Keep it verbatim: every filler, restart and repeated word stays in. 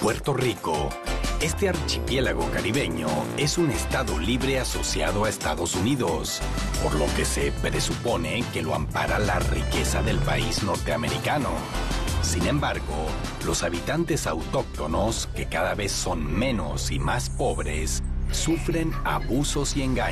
Puerto Rico. Este archipiélago caribeño es un estado libre asociado a Estados Unidos, por lo que se presupone que lo ampara la riqueza del país norteamericano. Sin embargo, los habitantes autóctonos, que cada vez son menos y más pobres, sufren abusos y engaños.